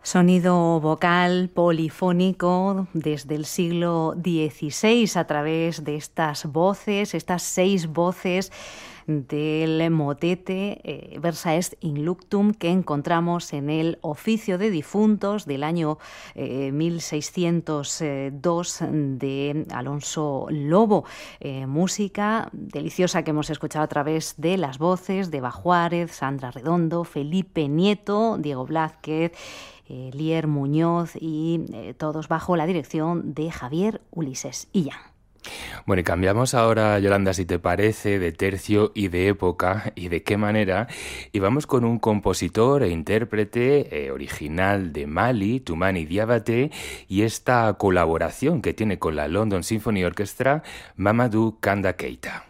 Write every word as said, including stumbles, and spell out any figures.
Sonido vocal polifónico desde el siglo dieciséis a través de estas voces, estas seis voces del motete eh, Versa est in luctum que encontramos en el Oficio de Difuntos del año eh, mil seiscientos dos de Alonso Lobo. Eh, música deliciosa que hemos escuchado a través de las voces de Eva Juárez, Sandra Redondo, Felipe Nieto, Diego Blázquez, eh, Lier Muñoz y eh, todos bajo la dirección de Javier Ulises Illán. Bueno, y cambiamos ahora, Yolanda, si te parece, de tercio y de época, y de qué manera, y vamos con un compositor e intérprete eh, original de Mali, Toumani Diabaté, y esta colaboración que tiene con la London Symphony Orchestra, Mamadou Kanda Keita.